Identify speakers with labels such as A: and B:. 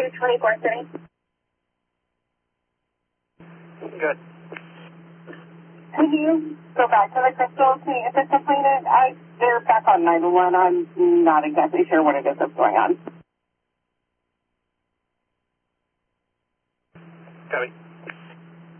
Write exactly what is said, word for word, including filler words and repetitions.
A: two twenty-four City.
B: Good.
A: Could you go back to the crystal, see if it's depleted? I, they're back on nine one one. I'm not exactly sure what it is that's going on.